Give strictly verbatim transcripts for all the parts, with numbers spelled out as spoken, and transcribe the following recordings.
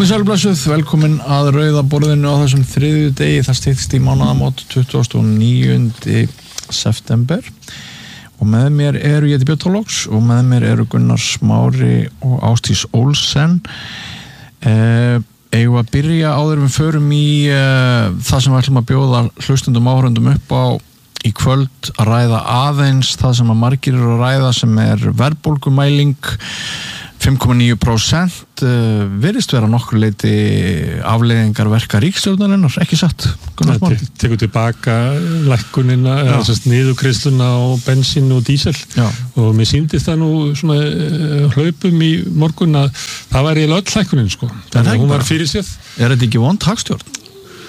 Komið sæl blessuð, velkomin að rauða borðinu á þessum þriðju degi, það styttist í mánaðamót tuttugasta og níunda september og með mér eru ég Björn Þorláks og með mér eru Gunnar Smári og Ásdís Olsen. Eh, eigum að byrja áður við förum í eh, það sem við ætlum að bjóða hlustundum áhörundum upp á í kvöld að ræða aðeins það sem að margir eru að ræða sem er verðbólgumæling fimm komma níu prósent uh, virðist vera nokkur leiti afleiðingar verka ríkisstjórnarinnar, ekki satt? Gunnar Smári? Te tekur tilbaka lækkunina, eða sérst niðurgreiðsluna á bensín og dísel. Já. Og mér sýndist það nú svona uh, hlaupum í morgun að það var eiginlega öll lækkunin sko. Þannig að hún var fyrir sér. Er þetta ekki vond hagstjórn?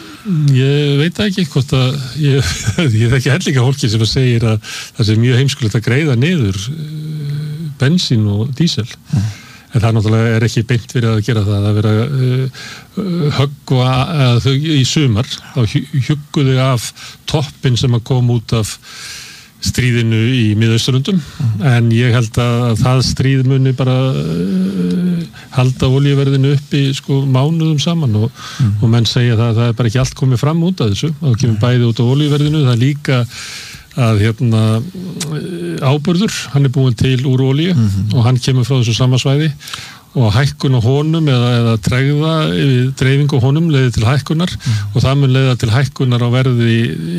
Ég veit ekki hvort að ég, ég þekki hellinga fólki sem segir að það sé mjög heimskulegt að greiða niður uh, bensín og dísel. Mm. En það náttúrulega er ekki beint fyrir að gera það að vera uh, uh, höggva uh, þau í sumar þá hjugguðu af toppin sem að kom út af stríðinu í Miðausturlöndum mm. en ég held að það stríð muni bara uh, halda olíuverðinu uppi sko mánuðum saman og, mm. og menn segja það að það er bara ekki allt komið fram út af þessu það kemur bæði út af olíuverðinu það er líka að hérna áburður, hann er búinn til úr olíu mm-hmm. og hann kemur frá þessu sama svæði og hækkun á honum eða, eða tregða dreifing á honum leiði til hækkunar mm. og það mun leiða til hækkunar á verði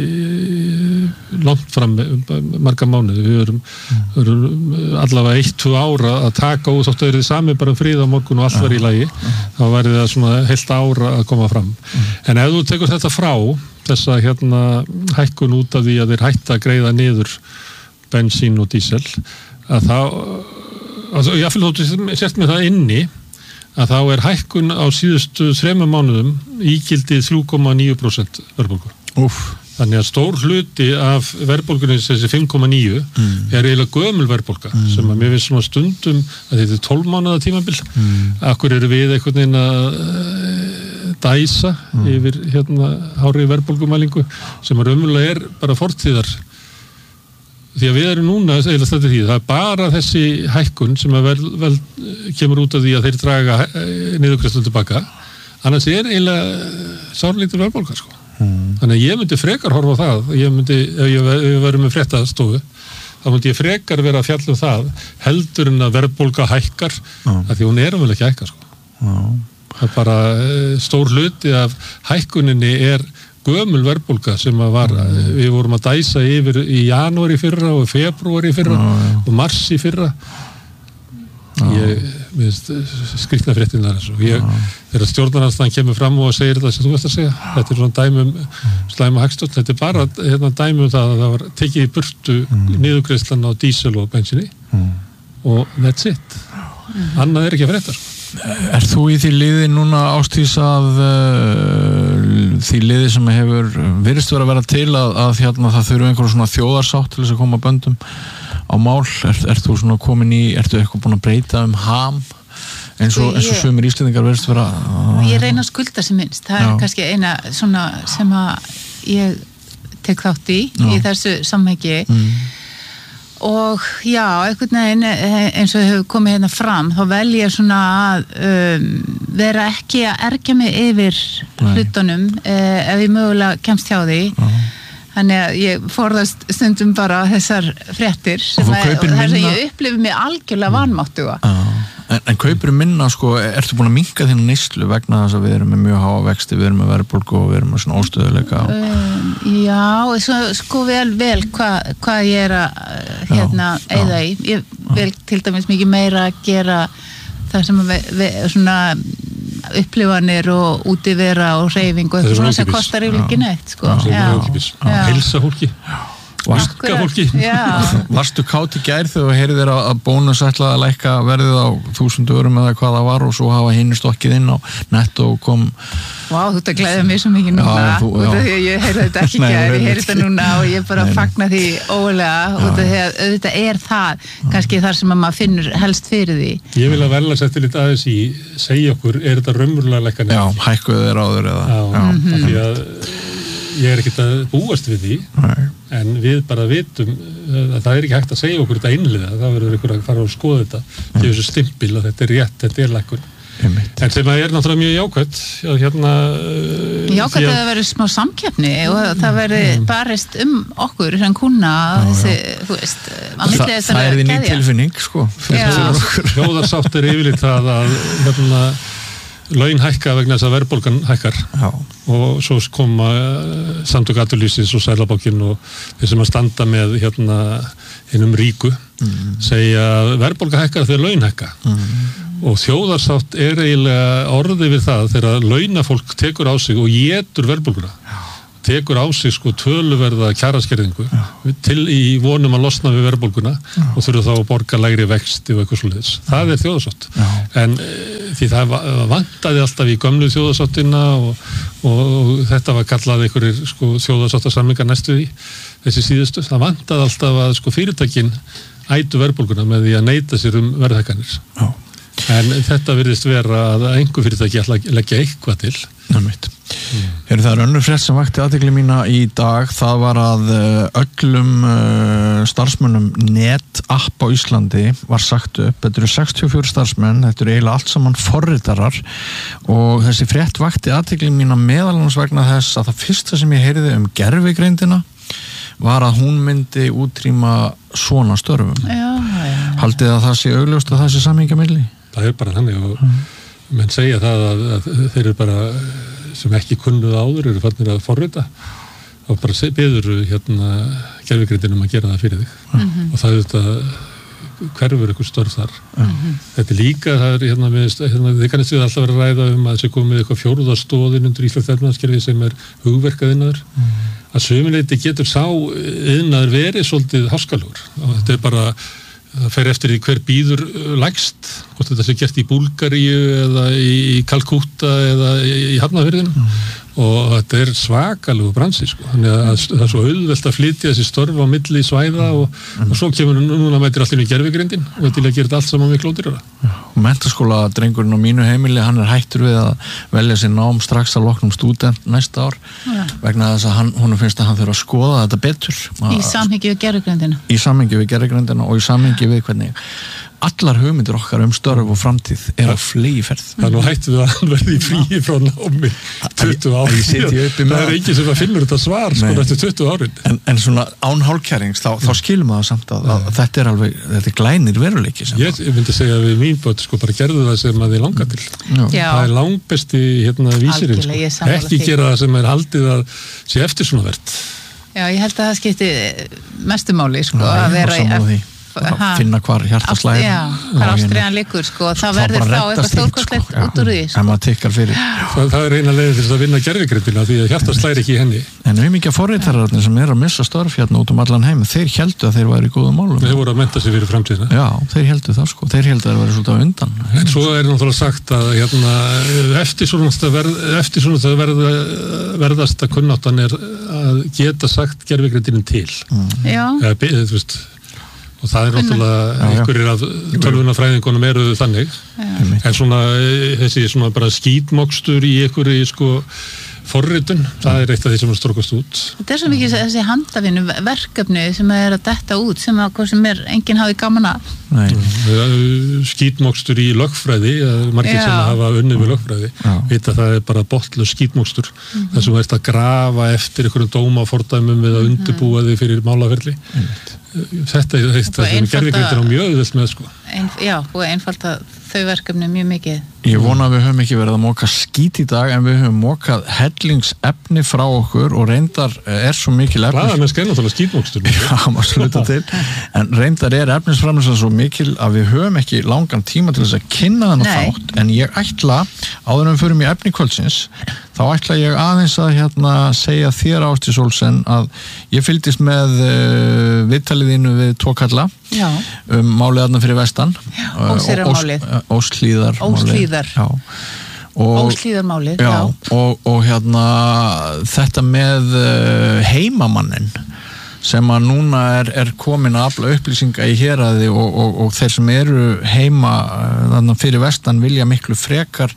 langt fram marga mánuði. Við erum, mm. erum allavega eitt, tvö ára að taka út þóttu verið sami bara frið á morgun og allt var í lagi. Mm. Þá verði það svona heilt ára að koma fram. Mm. En ef þú tekur þetta frá þessa hérna hækkun út af því að þeir hætta að greiða niður bensín og dísel að þá að ég fylg þóttu sért með það inni að þá er hækkun á síðustu þremur mánuðum ígildið þrjú komma níu prósent verðbólgu. Úff. Þannig að stór hluti af verðbólgunni þessi fimm komma níu mm. er eiginlega gömul verðbólga mm. sem að mér finnst svona stundum að þetta er tólf mánaða tímabil. Mm. Akkur eru við einhvern veginn að dæsa mm. yfir hérna hárri verðbólgumælingu sem að raunverulega er bara fortíðar því að við erum núna eiginlega stættir því það er bara þessi hækkun sem að vel, vel kemur út af því að þeir draga niðurgreiðsluna tilbaka annars er eiginlega sárlítur verðbólga sko. Mm. Þannig að ég myndi frekar horfa á það ég myndi, ef ég, ef ég verið með fréttastofu þá myndi ég frekar vera að fjalla um það heldur en að verðbólga hækkar mm. af því hún er vel ekki að hækka sko. Mm. Það er bara stór hluti af hækkuninni er gömul verðbólga sem að var mm. við vorum að dæsa yfir í janúar í fyrra og februari í fyrra mm. og mars í fyrra mm. ég minnst skrikna fréttinnar og ég, mm. þegar stjórnarandstaðan kemur fram og segir þetta sem þú veist að segja þetta er svona dæmum slæma hagstjórn þetta er bara hérna, dæmum það að það var tekið í burtu mm. niðurgreiðslan á dísel og bensinni mm. og that's it mm. annað er ekki að frétta sko. Er þú í því liði núna Ásdís að uh, því liði sem hefur virðist vera að vera til að, að hérna, það þurfu einhverjum svona þjóðarsátt til þess að koma böndum á mál er, er þú svona komin í, ertu eitthvað búin að breyta um ham eins og, eins og sumir íslendingar virðist vera uh, Ég reyna að skulda sem minnst það já. Er kannski eina svona sem að ég tek þátt í já. Í þessu samhengi mm. og já, einhvern veginn eins og hefur komið hérna fram þá vel ég svona að um, vera ekki að ergja mig yfir Nei. Hlutunum eh, ef ég mögulega kemst hjá því uh-huh. þannig að ég forðast stundum bara þessar fréttir sem að, og þess að ég upplifi mig algjörlega vanmáttuga uh-huh. En, en kaupir minna, sko, ertu búin að minnka þínu neyslu vegna þess að við erum með mjög háa vexti, við erum með verðbólgu og við erum með svona óstöðuleika og... um, Já, svo, sko vel, vel hvað hva ég er að hérna eyða í. Ég vil til dæmis mikið meira að gera það sem að við, við svona upplifanir og útivera og hreyfing og eitthvað svona sem kostar yfir ekki neitt, sko. Já, já. Hilsa fólki. Vaska fólki. Varstu kátt í gær þegar þú heyrðir að bónus ætlaði að lækka verðið á þúsund örum eða hvað það var og svo hafa hinn stokkið inn á netto og kom Vá, þú ert að glæða mér svo mikið núna já, þú, út af því að ég heyrði þetta ekki gær ég heyrði þetta núna og ég bara fagna því ólega út af því að auðvitað er það kannski þar sem að maður finnur helst fyrir því Ég vil að velja setja lítið aðeins í segja okkur, er þetta raunverulega lækka neitt? Já, hækkuðu þeir áður eða Já, já. Mm-hmm. Því að ég er ekkert að búast við því Nei. En við bara vitum að það er ekki hægt að segja okkur þetta einliða það verður ykkur að fara og skoða þetta gefa þessu stimpil að þetta er rétt, þetta er lækkun Einmitt. En sem að er náttúrulega mjög jákvætt hérna, jákvætt að það verður smá samkeppni og það verður mm. barist um okkur sem kuna þessi, þú veist Þa, það er því ný tilfinning sko hljóðarsátt er yfirleitt það að hérna, laun hækka vegna þess að verðbólgan hækkar Já. Og svo koma Samtök atvinnulífsins og Seðlabankinn og þeir sem að standa með hérna hinum ríku mm. segja að verðbólga hækkar þegar laun hækka mm. og þjóðarsátt er eiginlega orðið við það þegar launafólk tekur á sig og étur verðbólguna tekur á sig sko töluverða kjaraskerðingu til í vonum að losna við verðbólguna Já. Og þurfa þá að borga lægri vexti og eitthvað svoleiðis. Það er þjóðarsátt. Já. En e, því það vantaði alltaf í gömlu þjóðarsáttina og, og, og þetta var kallað einhverjir sko þjóðarsáttasamningar næstu því þessi síðustu. Það vantaði alltaf að sko fyrirtækin ætu verðbólguna með því að neita sér um verðhækkanir. Já. En þetta virðist vera að einhver fyrirtæki ætla að leggja eitthvað til. Námitt. Mm. Það er önnur frétt sem vakti athygli mína í dag, það var að öllum uh, starfsmönnum net app á Íslandi var sagt upp, þetta eru sextíu og fjórir starfsmenn, þetta eru eiginlega allt saman forritarar og þessi frétt vakti athygli mína meðal annars vegna þess að það fyrsta sem ég heyrði um gervigreindina var að hún myndi útrýma svona störfum. Já, já. Haldið að það sé augljóst að það sé samhengja milli? Það er bara þannig og mm. menn segja það að, að þeir eru bara sem ekki kunnuð áður eru farnir að forrita og bara biður hérna gervigreindinum að gera það fyrir þig mm-hmm. og það er þetta hverfur ykkur störf þar mm-hmm. þetta er líka, það er hérna, með, hérna þið kannist við alltaf verið að ræða um að þessi komið eitthvað fjórðastóðin undir Íslands efnahagskerfi sem er hugverkaðinnaður mm-hmm. að sömuleyti getur sá iðnaður verið svolítið háskalugur og þetta er bara það fer eftir því hver býður lægst hvort þetta sé gert í Búlgaríu eða í Kalkúta eða í Hafnarfirðinu mm. og þetta er svakalegu bransi sko. Þannig að það er svo auðvelt að flytja þessi störf á milli svæða og, mm. og svo kemur núna mætir allir í gervigrindin og til að gera þetta allt saman miklu ódýrara. Og menntaskóla drengurinn á mínu heimili, hann er hættur við að velja sér nám strax að loknum stúdent næsta ár ja. Vegna þess að hann, honum finnst að hann þurfa að skoða þetta betur. Í samhengi við gervigrindina. Í samhengi við gervigrindina og í samhengi við hvernig allar hugmyndir okkar um störf og framtíð er á fleygiferð. Það er nú hættu við að hann verði í fríi frá námi tuttugu ári. Það er ekki sem að finnur þetta svar sko næstu tuttugu árin. En, en svona án hálfkærings þá, þá skilum við það samt að, að þetta er alveg, þetta er glænir veruleiki. Ég, ég myndi segja að við mín bóti sko bara gerðu það sem að þið langar til. Já. Það er langbesti hérna vísirinn sko. Ekki gera það sem er haldið að sé eftir svona verð. Já, ég held að það skipti mestu máli sko Já, að vera í að finna hvar hjartaslæðir já, hvar ástriðan liggur sko, það verður þá eitthvað stórkostlegt sko, út úr því sko. það, það er eina leið til að vinna gervigrindina því að hjartaslæðir ekki í henni en við mikið forritararnir sem er að missa störf hérna út um allan heim, þeir heldu að þeir væri í góðum málum þeir voru að mennta sig fyrir framtíðina já, þeir heldu það sko, þeir heldu að það væri svolítið undan en svo er náttúrulega sagt að hérna, eftir svona verð, eftir svona verð, verðast að kunnáttan er að geta sagt gervigrindinin til mm. já ja, þú veist og það er náttúrulega einhverjir af tölvunarfræðingunum eru þannig já. En svona þessi svona bara skítmokstur í einhverju sko forritun, það er eitt af því sem er strókast út. Þetta er svo mikið þessi handavinnu verkefni sem er að detta út sem að hvað sem er enginn hafi gaman að. Skítmokstur í lögfræði, margir Já. Sem hafa unnið við lögfræði, vita það er bara botlaus skítmokstur, mm-hmm. þar sem þú ert að grafa eftir einhverjum dóma fordæmum við að mm-hmm. undirbúa þig fyrir málaferli. Mm-hmm. Þetta er eitt af því að gervigrindin á mjög auðvelt með sko. Ein, já, og einfalda þau verkefni mjög mikið. Ég vona að við höfum ekki verið að móka skít í dag en við höfum mókað hellingsefni frá okkur og reyndar er svo mikil efnis... Hlaðan er skæðnáttúrulega skítmókstur. Já, maður sluta til. En reyndar er efnisframlýslan svo mikil að við höfum ekki langan tíma til þess að kynna þennan þátt en ég ætla, áður en við förum í efni kvöldsins, þá ætla ég aðeins að hérna segja þér Ásdís Olsen að ég fylgdist með uh, viðtaliðinu við tvo kalla um málið þarna fyrir vestan. Ósýrarmálið. Óslíðar. Óslíðar. Já. Óslíðarmálið, já. já. Og, og hérna þetta með uh, heimamannin sem að núna er, er komin að afla upplýsinga í héraði og, og, og þeir sem eru heima þarna fyrir vestan vilja miklu frekar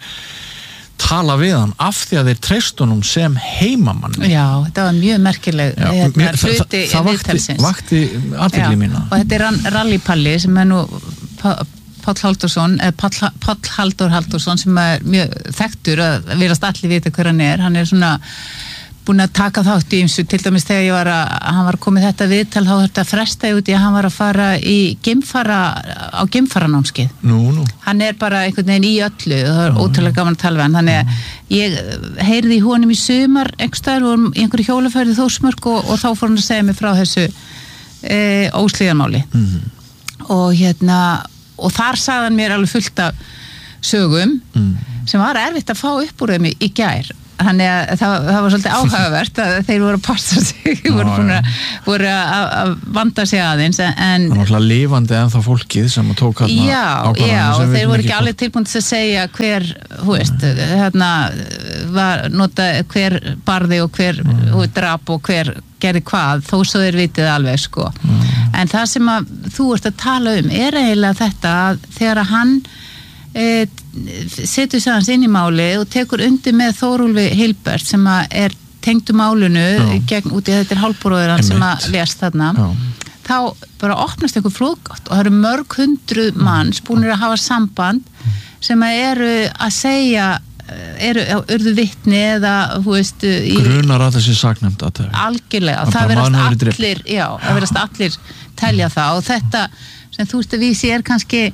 tala við hann af því að þeir treystu honum sem heimamann. Já, þetta var mjög merkileg Já, mér, hluti í viðtalsins. Það vakti, vakti athygli mína. Og þetta er Rallipalli sem er nú Páll Halldórsson eða Páll, Páll Halldór Halldórsson sem er mjög þekktur að virast allir vita hver hann er, hann er svona búin að taka þátt í ýmsu, til dæmis þegar ég var að hann var komið þetta viðtal, þá þurfti að fresta út í að hann var að fara í geimfara á geimfaranámskeið. Nú, nú. Hann er bara einhvern veginn í öllu og það er ótrúlega gaman að tala við hann, þannig að ég heyrði í honum í sumar einhverstaðar og í einhverju hjólafæri Þórsmörk og, og þá fór hann að segja mig frá þessu e, óslíðarmáli mm. og hérna og þar sagði hann mér alveg fullt af sögum mm. sem var erfitt að fá upp úr þeim í, í gær. Þannig að það, það var svolítið áhugavert að þeir voru að passa sig, voru, búin að, voru að, að vanda sig aðeins. En, það var náttúrulega lifandi ennþá fólkið sem tók hérna já, já, og þeir voru ekki alveg tilbúin til að segja hver, hú veist, hérna var nota hver barði og hver mm. drap og hver gerði hvað, þó svo þeir vitið alveg, sko. Mm. En það sem að þú ert að tala um er eiginlega þetta að þegar að hann E, setur sig hans inn í máli og tekur undir með Þórólfi Hilbert sem að er tengdu málunu já. Gegn út í þetta er hálfbróður hann sem að lést þarna já. Þá bara opnast einhver flóðgátt og það eru mörg hundru manns búinir að hafa samband sem að eru að segja eru, urðu vitni eða þú veist í, grunar að þessi saknæmt að það algjörlega, það verðast allir já, það verðast allir telja það og þetta sem þú veist að vísi er kannski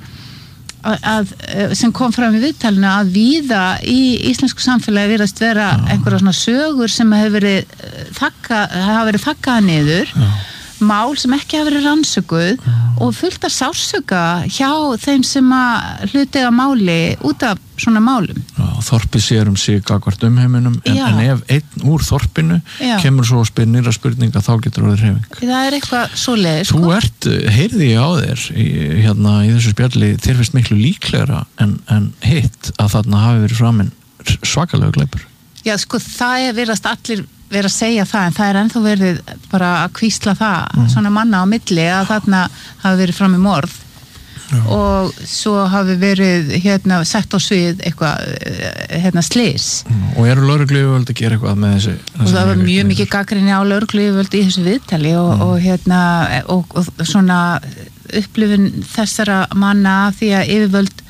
að, sem kom fram í viðtalinu að víða í íslensku samfélagi virðast vera einhverja svona sögur sem hefur verið þakka, hafa verið þakkaða niður já. Mál sem ekki hafa verið rannsökuð já. Og fullt af sársöka hjá þeim sem að hluti að máli út af svona málum. Já, þorpið sér um sig gagvart umheiminum en, en ef einn úr þorpinu já. Kemur svo að spyr nýra spurninga þá getur það hreyfing. Það er eitthvað svoleiðis. Þú sko? ert, heyrði ég á þér í, hérna í þessu spjalli þér finnst miklu líklegra en, en hitt að þarna hafi verið framinn svakalega gleipur. Já, sko það er virðast allir vera að segja það en það er ennþá verið bara að kvísla það mm. svona manna á milli að þarna hafi verið fram í morð já. Og svo hafi verið hérna sett á svið eitthvað hérna slys mm. Og eru lögregluyfirvöld að gera eitthvað með þessi, þessi og það var mjög mikið gagnrýni á lögregluyfirvöld í þessu viðtali og, mm. og hérna og, og svona upplifun þessara manna því að yfirvöld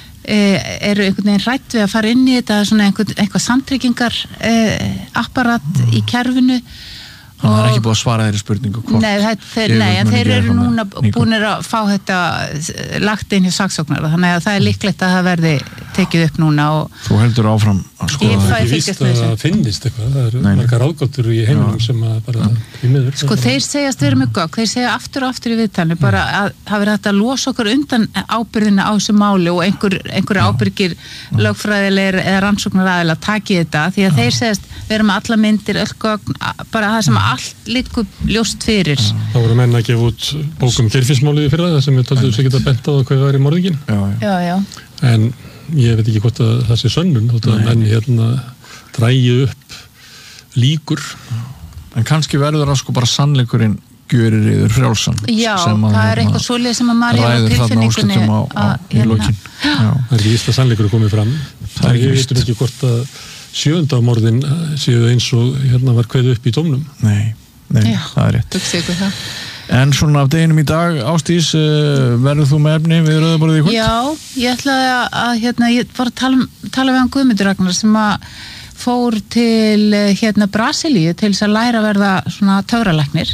eru einhvern veginn hrætt við að fara inn í þetta svona einhvern, einhver samtryggingar eh, apparat mm. í kerfinu og það er ekki búið að svara þeirri spurningu hvort nei, þeir, nei en þeir eru núna búinir að fá þetta lagt inn í saksóknara þannig að það er líklegt að það verði tekið upp núna og þú heldur áfram að skoða það er ekki víst að það finnist eitthvað það eru margar ráðgátur í heiminum já. Sem að bara í miður sko þeir segjast verið með gögn þeir segja aftur og aftur í viðtalinu bara að það verið hægt að losa okkur undan ábyrðina á þessu máli og einhver, einhver ábyrgir lögfræðilegir eða rannsóknar aðeila taki þetta því að þeir segjast verið með alla myndir öll gögn bara það sem allt liggur ljóst fyrir þá voru menn að gefa út bókum Geirfinnsmálið í fyrra það sem við taldum sér geta bent á hvað var í morðingin já, já. En ég veit ekki hvort að það sé sönnun þótt að menn hérna drægi upp líkur en kannski verður það sko bara sannleikurinn gjörir yfir frjálsan já, það er eitthvað svoleið sem að maður hefur tilfinningunni á, á, í lokin það er ekki víst að sannleikur er komið fram það er ekki víst ekki hvort að sjöunda morðin séu eins og hérna var kveðið upp í dómnum nei, nei já, það er rétt en svona af deginum í dag Ásdís, uh, verður þú með efni við rauðaborðið í kvöld? Já, ég ætlaði að, að hérna, ég var að tala, tala við hann Guðmundur Ragnar sem að fór til hérna Brasilíu til þess að læra að verða svona töfralæknir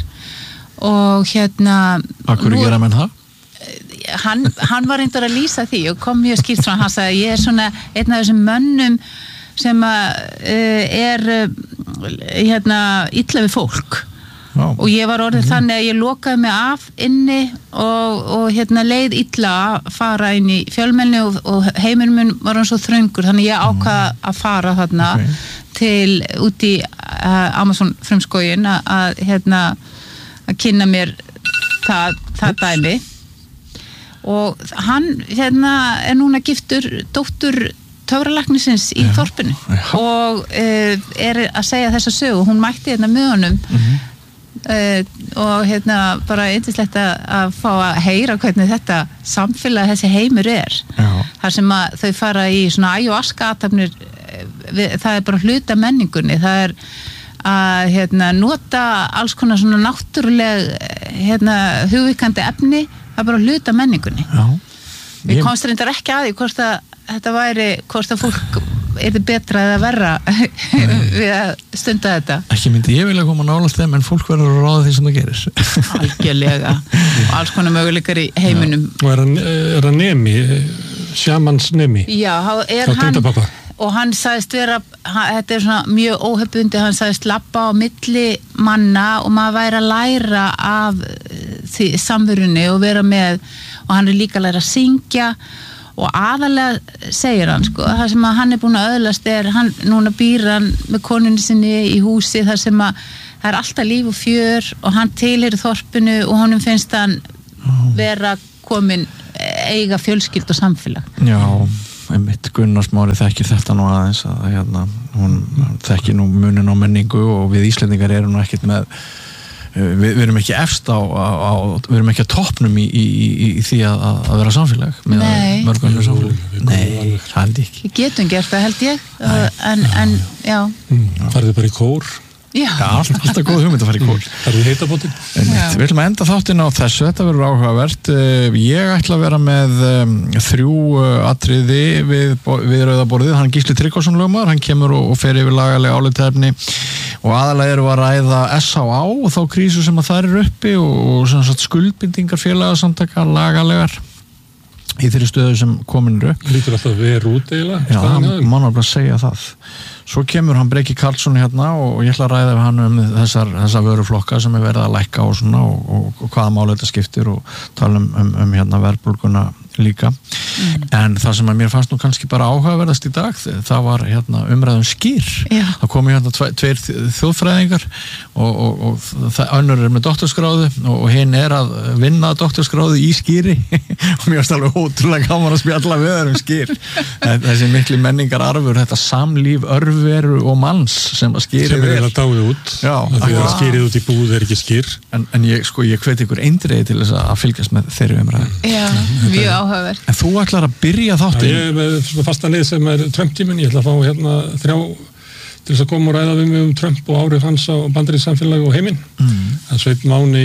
og hérna Akkur gera menn það? Hann, hann var reyndar að lýsa því og kom mjög skýrt frá hann sagði ég er svona einn af þessum mönnum sem að uh, er uh, hérna illa við fólk Já. Og ég var orðið mm. þannig að ég lokaði mig af inni og, og hérna leið illa að fara inn í fjölmenni og, og heimurinn minn var hann svo þröngur þannig ég ákvaða að fara þarna okay. til út í uh, Amazon frumskógin að hérna að kynna mér það, það dæmi og hann hérna er núna giftur dóttur töfralæknisins í ja. Þorpinu ja. Og uh, er að segja þessa sögu hún mætti hérna með honum mm-hmm. Uh, og hérna bara yndislegt að, að fá að heyra hvernig þetta samfélag þessi heimur er Já. Þar sem að þau fara í svona ayahuasca athafnir það er bara hluta menningunni það er að hérna nota alls konar svona náttúruleg hérna hugvíkandi efni það er bara hluta menningunni Já. Við Ég- komst reyndar ekki að því hvort að þetta væri, hvort að fólk er þið betra eða verra við að stunda þetta. Ekki myndi ég vilja koma nálægt þeim en fólk verður að ráða því sem það gerir. Algjörlega. Og alls konar möguleikar í heiminum. Og er hann, er hann nemi, shamans nemi? Já, þá er Frá hann, tengdapabba. og hann sagðist vera, hann, þetta er svona mjög óhefbundi, hann sagðist labba á milli manna og maður væri að læra af eh, því samverunni og vera með, og hann er líka að læra að syngja og aðalega segir hann sko, það sem að hann er búin að öðlast er, hann, núna býr hann með konunni sinni í húsi þar sem að það er alltaf líf og fjör og hann tilheyrir þorpinu og honum finnst hann vera komin eiga fjölskyld og samfélag. Já, einmitt Gunnar Smári þekkir þetta nú aðeins að hérna, hún þekkir nú munin á menningu og við Íslendingar erum nú ekkert með við, við erum ekki efst á, á, á við erum ekki að toppnum í, í, í, í því að, að vera samfélag með Nei. mörg önnur samfélag. Við komum Nei, alveg. það held ég ekki. Við getum gert það held ég, en, en já, Mm. Farðu bara í kór, já, Já, alltaf, alltaf góð hugmynd að fara í kór. farðu í heitabótin. Einmitt. Við ætlum að enda þáttinn á þessu, þetta verður áhugavert. Eh, Ég ætla að vera með um, þrjú uh, atriði við, bo- við rauðaborðið, hann Gísli Tryggvason lögmaður, hann kemur og, og fer yfir lagalega álitaefni og aðalega eru að ræða S H A og þá krísu sem að það er uppi og, og sem sagt skuldbindingar félagasamtaka lagalegar í þeirri stöðu sem komin eru upp. Lítur alltaf verið út eiginlega. Já, staðan hann hjá þeim. má náttúrulega segja það. Svo kemur hann Breki Karlsson hérna og ég ætla að ræða við hann um þessar, þessar vöruflokka sem er verið að lækka og svona og, og, og hvaða máli þetta skiptir og tala um, um, um hérna verðbólguna líka. Mm. En það sem að mér fannst nú kannski bara áhugaverðast í dag, það var hérna umræðum skýr. Já. Það komu hérna tve, tveir þjóðfræðingar og, og, og það önnur er með doktorskráðu og, og hinn er að vinna doktorskráðu í skýri og mér varst alveg ótrúlega gaman að spjalla við þær um skýr. Þessi mikli menningar arfur, þetta samlíf örveru og manns sem að skýri Sem er vel. eiginlega dáið út. Já, Af því að akkurat. skýrið út í búð er ekki skýr. En, en ég, sko, ég hveti ykkur eindreiði til þess að fylgjast með þeirri umræðu. já, mjög áhugaverð. En þú ætlar að byrja Já, þáttinn. ég er með svona fasta lið sem er Trump-tíminn, ég ætla að fá hérna þrjá til þess að koma og ræða við mig um Trump og áhrif hans á bandarískt samfélag og heiminn. Mm. Það er Sveinn Máni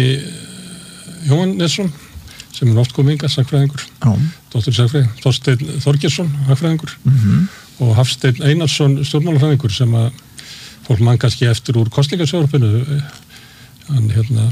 Jóhannesson sem er oft kominga, sagfræðingur, Já. dóttir sagfræði, Þorsteinn Þorgeirsson, hagfræðingur Mhm. og Hafsteinn Einarsson, stjórnmálafræðingur sem að fólk mann kannski eftir úr kosningasjórfinu, hann hérna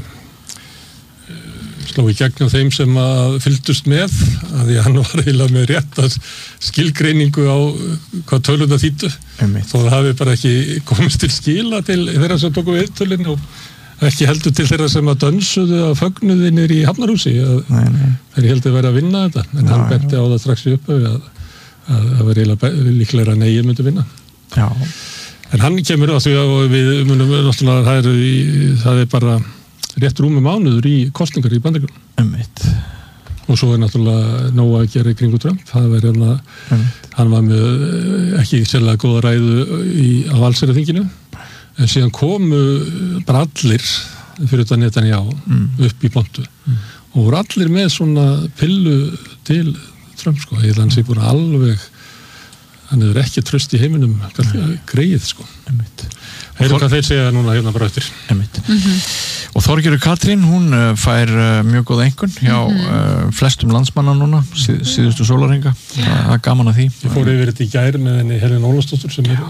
sló í gegn á þeim sem að fylgdust með að því að hann var eiginlega með rétt að skilgreiningu á hvað töluna þýddu Einmitt. þó það hafi bara ekki komist til skila til þeirra sem tóku við tölun og ekki heldur til þeirra sem að dönsuðu að fögnuðinir í Hafnarhúsi að Nei, nei. þeir heldur verið að vinna þetta en Já, hann já. benti á það strax í upphöfu að að það var eiginlega be- líklegra að negið myndi vinna. Já. En hann kemur á því að við munum náttúrulega það er, í, það er bara rétt rúmi mánuður í kostningar í Bandaríkjunum Einmitt. og svo er náttúrulega nóg að gera í kringu Trump. Það verður hérna, Einmitt. hann var með eh, ekki sérlega góða ræðu í, á allsherjarþinginu en síðan komu bara allir fyrir þetta Netanyahu Mm. upp í pontu og voru allir með svona pillu til Trump sko, ég held að hann sé búin að alveg hann hefur ekki tröst í heiminum greið sko. Einmitt. Heyrum hvað þeir segja núna hérna bara eftir. Einmitt. Og Þorgerður Katrín, hún uh, fær uh, mjög góð einkunn hjá uh, flestum landsmanna núna, síð, síðustu sólarhinga. Það er gaman að því. Ég fór yfir þetta í gær með henni Helena Ólafsdóttur sem er,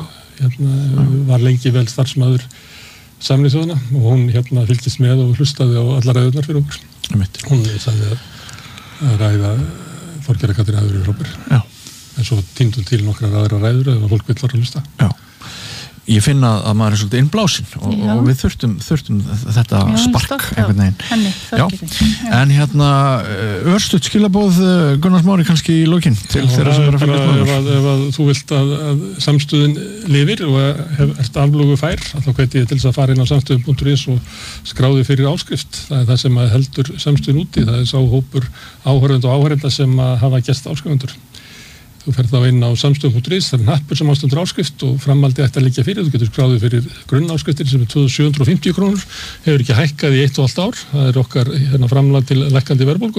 hérna, var lengi vel starfsmaður Sameinuðu þjóðanna og hún hérna fylgist með og hlustaði á allar ræðurnar fyrir okkur. Einmitt. Hún sagði að, að ræða Þorgerður Katrín hafi verið frábær. Já. En svo týndum til nokkrar aðra ræður ef fólk vill fara að hlusta. Já. Ég finna að maður er svolítið innblásinn og, Já. og við þurftum, þurftum þetta Já, spark stolt af einhvern veginn. henni, Já. Þorgerði. En hérna, uh, örstutt skilabóð uh, Gunnar Smári kannski í lokin til Já, þeirra sem það eru að bara fylgjast með ef, okkur. að, ef að þú vilt að, að samstöðin lifir og hef, ert aflögu fær þá hveti ég til þess að fara inn á samstöðin punktur is og skráði fyrir áskrift. Það er það sem að heldur samstöðin úti. Það er sá hópur áhörðund og áhörðenda sem að hafa gest áskrifundur. Þú ferð þá inn á samstöðin punktur is, það er hnappur sem ástundur áskrift og framaldi ætti að liggja fyrir. Þú getur skráðið fyrir grunnáskristin sem er tvö þúsund sjö hundruð og fimmtíu krónur, hefur ekki hækkað í eitt og allt ár. Það er okkar hérna, framlag til lækkandi verðbólgu.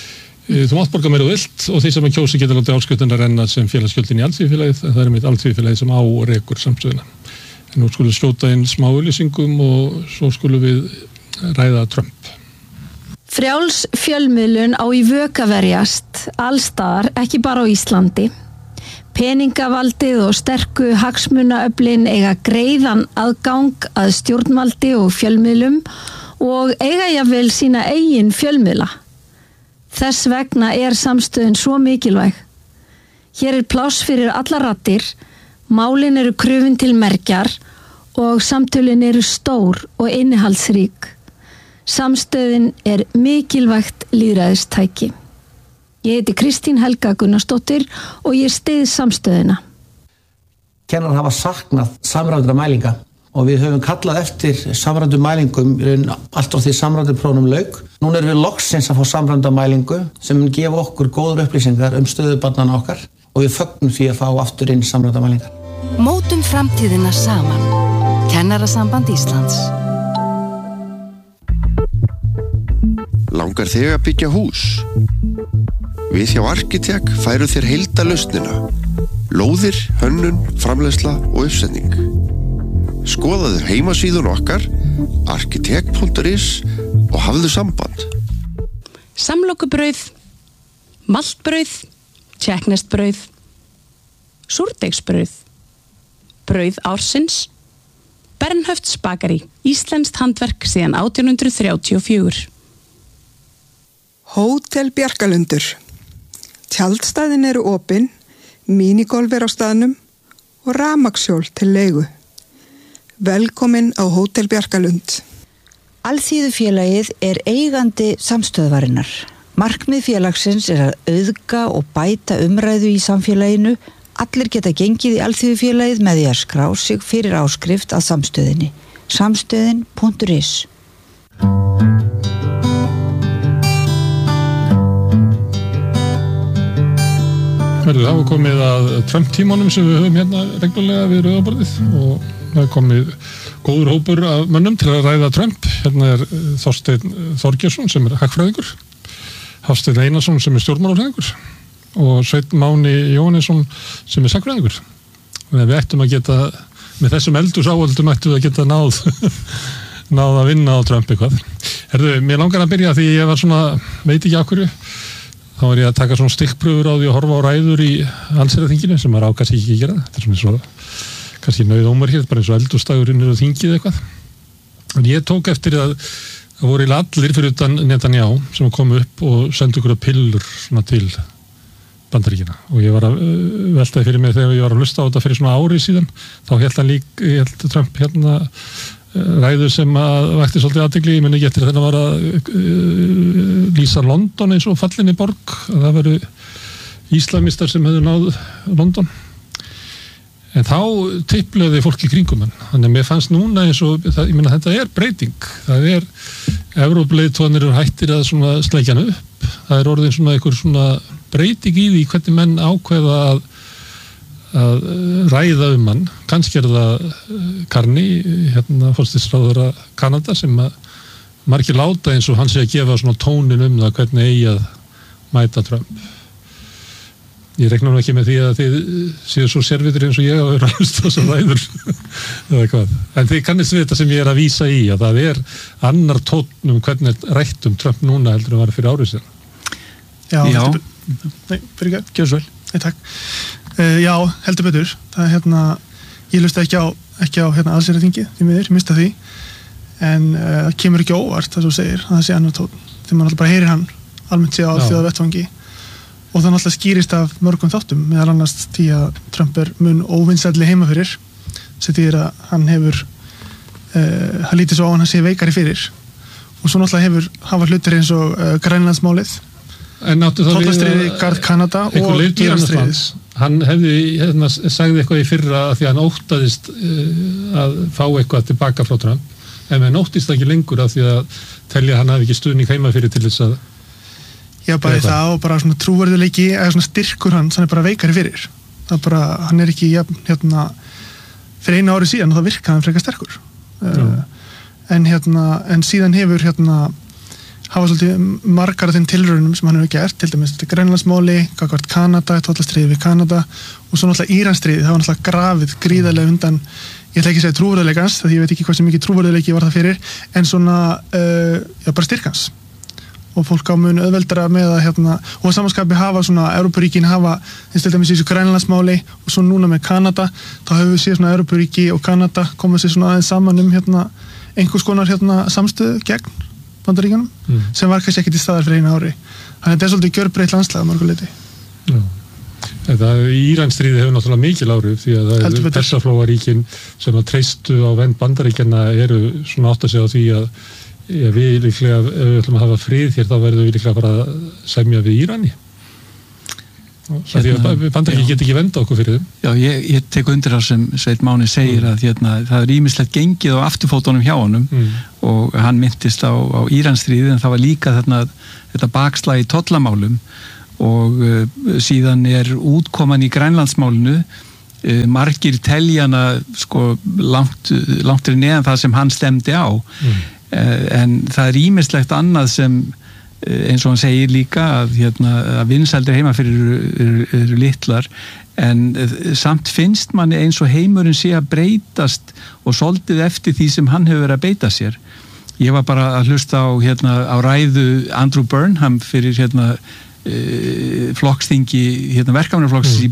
Þú mátt borga meira og vilt og þeir sem að kjósi geta látið áskriftin að renna sem félagsgjöldin í alþýðufélagið, það er mitt alþýðufélagið sem á og rekur samstöðina. En nú skulum skjóta inn smá auglýsingum og svo skulum við ræða Trump. Frjáls fjölmiðlun á í vök að verjast allstaðar, ekki bara á Íslandi. Peningavaldið og sterku hagsmunaöflin eiga greiðan aðgang að stjórnvaldi og fjölmiðlum og eiga jafnvel sína eigin fjölmiðla. Þess vegna er samstöðin svo mikilvæg. Hér er pláss fyrir allar raddir, málin eru krufin til mergjar og samtölin eru stór og innihaldsrík. Samstöðin er mikilvægt lýðræðistæki. Ég heiti Kristín Helga Gunnarsdóttir og ég styð samstöðina. Kennarar hafa saknað samræmdra mælinga og við höfum kallað eftir samræmdum mælingum allt frá því samræmduprófunum lauk. Núna erum við loksins að fá samræmda mælingu sem mun gefa okkur góður upplýsingar um stöðu barnanna okkar og við fögnum því að fá aftur inn samræmda mælingar. Mótum framtíðina saman. Kennarasamband Íslands. Langar þig að byggja hús? Við hjá Arkitek færum þér heildarlausnina. Lóðir, hönnun, framleiðsla og uppsetning. Skoðaðu heimasíðun okkar arkitek punktur is og hafðu samband. Samlokubrauð, maltbrauð, tjekknestbrauð, súrdeigsbrauð, brauð ársins, Bernhöfts bakari, íslenskt handverk síðan átján hundruð þrjátíu og fjögur. Hótel Bjarkalundur. Tjaldstæðin eru opin, mínigolf er á staðnum og rafmagnshjól til leigu. Velkomin á Hótel Bjarkalund. Alþýðufélagið er eigandi samstöðvarinnar. Markmið félagsins er að auðga og bæta umræðu í samfélaginu. Allir geta gengið í Alþýðufélagið með því að skrá sig fyrir áskrift að samstöðinni. samstöðin punktur is. Verður, það var komið að Trump-tímanum sem við höfum hérna reglulega við rauðaborðið og það er komið góður hópur af mönnum til að ræða Trump. Hérna er Þorsteinn Þorgeirsson sem er hagfræðingur, Hafsteinn Einarsson sem er stjórnmálafræðingur og Sveinn Máni Jóhannesson sem er sagnfræðingur. Þannig að við ættum að geta, með þessum eldursáöldum ættum við að geta náð, náð að vinna á Trump eitthvað. Herðu, mér langar að byrja því ég var svona, veit ekki af hverju, þá var ég að taka svona stikkpröfur á því að horfa á ræður í allsherjarþinginu sem maður á kannski ekki að gera. Þetta er svona eins og kannski nauðómarkið, bara eins og eldhúsdagurinn er á þingið eitthvað. En ég tók eftir að það voru allir fyrir utan Netanyahu sem kom upp og sendi ykkur að pillur svona til Bandaríkjanna. Og ég var að uh, veltaði fyrir mig þegar ég var að hlusta á þetta fyrir svona ári síðan. Þá hélt hann lík, hélt Trump hérna ræður sem að vakti svolítið athygli, ég muni ekki eftir þegar hann var að uh, lýsa London eins og fallinni borg, að það veru íslamistar sem hefðu náð London. En þá tipluði fólk í kringum hann. Þannig að mér fannst núna eins og, það, ég meina þetta er breyting. Það er, Evrópuleiðtogarnir eru hættir að svona sleikja hann upp. Það er orðin svona einhver svona breyting í því hvernig menn ákveða að að ræða um hann. Kannski er það Carney, hérna forsætisráðherra Kanada sem að margir láta eins og hann sé að gefa svona tónin um það hvernig eigi að mæta Trump. Ég reikna nú ekki með því að þið séu svo servitur eins og ég að vera að hlusta þessar ræður eða hvað. En þið kannist við þetta sem ég er að vísa í að það er annar tónn um hvernig er rætt um Trump núna heldur að vera fyrir árið síðan. Já, Já. Nei, fyrir ekki, gjör svo vel. Nei, takk. Uh, já, heldur betur. Það er hérna, ég hlusta ekki á, ekki á hérna allsherjarþingið, því miður, ég mista því. En það uh, kemur ekki óvart, það sem þú segir, að það sé annar tónn. Þegar maður alltaf bara heyrir hann almennt sé á þjóðavettvangi. Og það náttúrulega skýrist af mörgum þáttum, meðal annars því að Trump er mun óvinsælli heima fyrir, sem því að hann hefur, uh, hann lítið svo á hann að sé veikari fyrir. Og svo náttúrulega hefur hafa hlutir eins og uh, Grænlandsmálið, tollastríði, Garð Kanada og Íransstríðis. Hann hefði, hérna, sagði eitthvað í fyrra að því að hann óttaðist uh, að fá eitthvað tilbaka frá Trump, en hann óttist ekki lengur að því að telja hann hafi ekki stuðning heima fyrir til þess að Já, bara það og bara svona trúverðuleiki eða svona styrkur hans, hann er bara veikari fyrir. Það er bara, hann er ekki jafn, hérna, fyrir einu ári síðan og það virkaði hann frekar sterkur. Uh, en hérna, en síðan hefur hérna, hafa svolítið margar af þeim tilraunum sem hann hefur gert, til dæmis Grænlandsmáli, gagnvart Kanada, tollastríði við Kanada og svo náttúrulega Íransstríði, það var náttúrulega grafið gríðarlega undan, ég ætla ekki að segja trúverðuleikans, því ég veit ekki hvað sem mikið trúverðuleiki var það fyrir, en svona, uh, já, bara styrkans. og fólk á mun auðveldara með að hérna, og að samanskapi hafa svona Evrópuríkin hafa, eins til dæmis í þessu Grænlandsmáli og svo núna með Kanada, þá höfum við séð svona Evrópuríki og Kanada koma sér svona aðeins saman um hérna einhvers konar hérna samstöðu gegn Bandaríkjunum, mm. sem var kannski ekki til staðar fyrir einu ári. Þannig að þetta er svolítið gjörbreytt landslag á mörgu leyti. Já. Þetta Íransstríði hefur náttúrulega mikil áhrif því að það eru Persaflóaríkin sem að treystu á vernd Bandaríkjanna eru svona átt að segja á því að ja, við líklega, ef við ætlum að hafa frið hér þá verðum við líklega bara að semja við Írani. Því að Bandaríkinn get ekki venda okkur fyrir þeim. Já, ég, ég tek undir það sem Sveinn Máni segir mm. að hérna, það er ýmislegt gengið á afturfótunum hjá honum mm. og hann myndist á, á Íransstríði en það var líka þarna, þetta bakslag í tollamálum og uh, síðan er útkoman í Grænlandsmálinu uh, margir teljana sko langt, langtur neðan það sem hann stemdi á mm. uh, en það er ýmislegt annað sem uh, eins og hann segir líka að, hérna, að vinsældir heima fyrir eru, eru, eru litlar en uh, samt finnst manni eins og heimurinn sé að breytast og soldið eftir því sem hann hefur verið að beita sér. Ég var bara að hlusta á, hérna, á ræðu Andrew Burnham fyrir hérna flokksþingi, hérna verkefnaflokksins mm.